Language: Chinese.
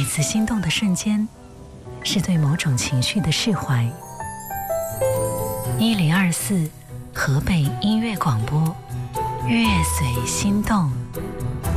次心动的瞬间，是对某种情绪的释怀。1024河北音乐广播，乐随心动。